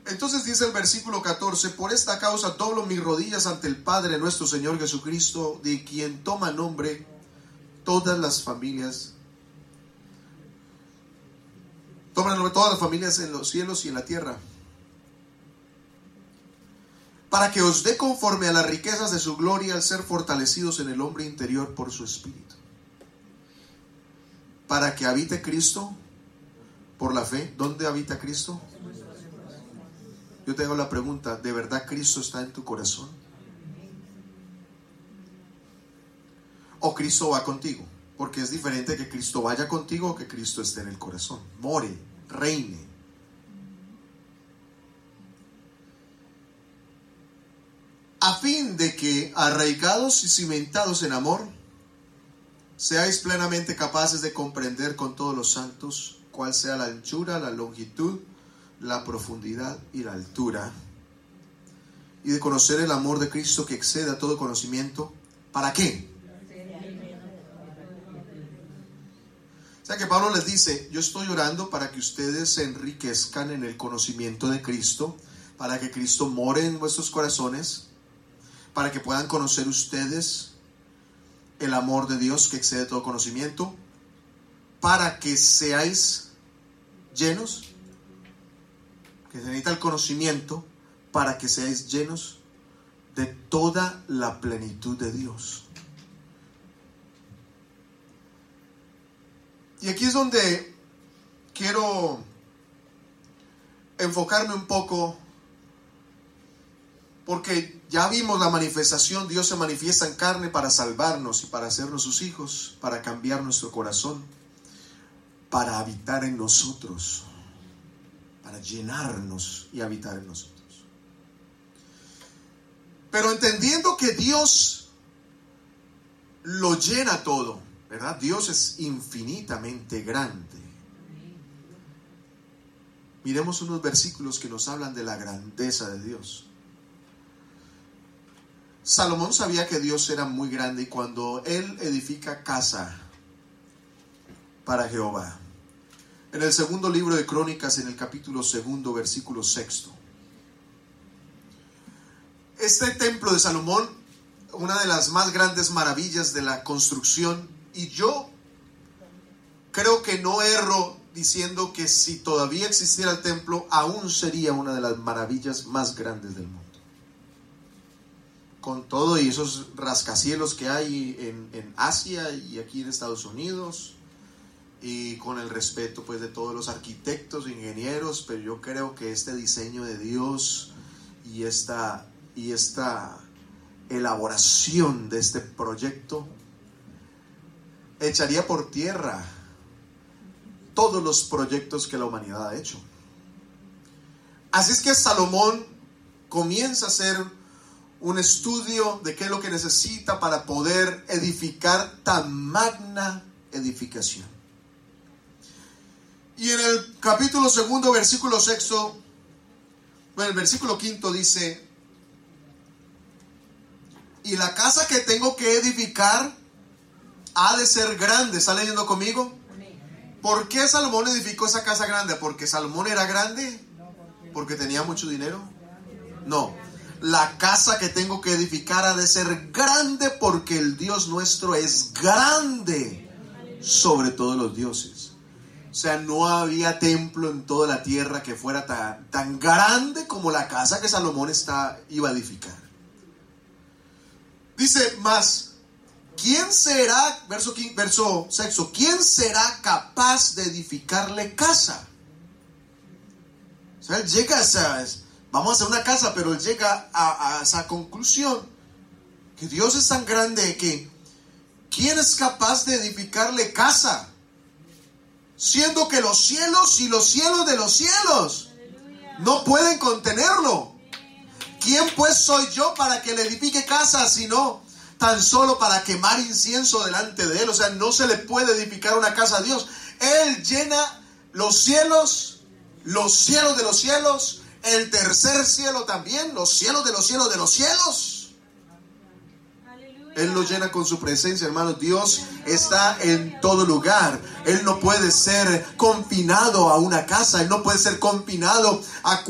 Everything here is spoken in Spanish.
Entonces dice el versículo 14: por esta causa doblo mis rodillas ante el Padre nuestro Señor Jesucristo, de quien toma nombre todas las familias. Toma nombre todas las familias en los cielos y en la tierra, para que os dé conforme a las riquezas de su gloria al ser fortalecidos en el hombre interior por su Espíritu, para que habite Cristo por la fe. ¿Dónde habita Cristo? Yo te hago la pregunta: ¿de verdad Cristo está en tu corazón? ¿O Cristo va contigo? Porque es diferente que Cristo vaya contigo o que Cristo esté en el corazón, more, reine. A fin de que, arraigados y cimentados en amor, seáis plenamente capaces de comprender con todos los santos cuál sea la anchura, la longitud, la profundidad y la altura, y de conocer el amor de Cristo que excede a todo conocimiento. ¿Para qué? O sea que Pablo les dice: yo estoy orando para que ustedes se enriquezcan en el conocimiento de Cristo, para que Cristo more en vuestros corazones, para que puedan conocer ustedes el amor de Dios que excede todo conocimiento, para que seáis llenos, que se necesita el conocimiento para que seáis llenos de toda la plenitud de Dios. Y aquí es donde quiero enfocarme un poco, porque ya vimos la manifestación. Dios se manifiesta en carne para salvarnos y para hacernos sus hijos, para cambiar nuestro corazón, para habitar en nosotros, para llenarnos y habitar en nosotros. Pero entendiendo que Dios lo llena todo, ¿verdad? Dios es infinitamente grande. Miremos unos versículos que nos hablan de la grandeza de Dios. Salomón sabía que Dios era muy grande, y cuando él edifica casa para Jehová, en el segundo libro de Crónicas, en el capítulo 2, versículo 6, este templo de Salomón, una de las más grandes maravillas de la construcción, y yo creo que no erro diciendo que si todavía existiera el templo, aún sería una de las maravillas más grandes del mundo. Con todo y esos rascacielos que hay en Asia y aquí en Estados Unidos, y con el respeto pues de todos los arquitectos e ingenieros, pero yo creo que este diseño de Dios y esta elaboración de este proyecto echaría por tierra todos los proyectos que la humanidad ha hecho. Así es que Salomón comienza a hacer un estudio de qué es lo que necesita para poder edificar tan magna edificación. Y en el capítulo 2, versículo 6, bueno, el versículo 5 dice: y la casa que tengo que edificar ha de ser grande. ¿Está leyendo conmigo? ¿Por qué Salomón edificó esa casa grande? ¿Porque Salomón era grande? ¿Porque tenía mucho dinero? No. La casa que tengo que edificar ha de ser grande, porque el Dios nuestro es grande sobre todos los dioses. O sea, no había templo en toda la tierra que fuera tan grande como la casa que Salomón iba a edificar. Dice más: ¿quién será, verso 6, quién será capaz de edificarle casa? O sea, él llega a vamos a hacer una casa, pero él llega a esa conclusión, que Dios es tan grande que ¿quién es capaz de edificarle casa? Siendo que los cielos y los cielos de los cielos no pueden contenerlo. ¿Quién pues soy yo para que le edifique casa, sino tan solo para quemar incienso delante de él? O sea, no se le puede edificar una casa a Dios. Él llena los cielos de los cielos, el tercer cielo también, los cielos de los cielos de los cielos. Él lo llena con su presencia, hermanos. Dios está en todo lugar. Él no puede ser confinado a una casa. Él no puede ser confinado a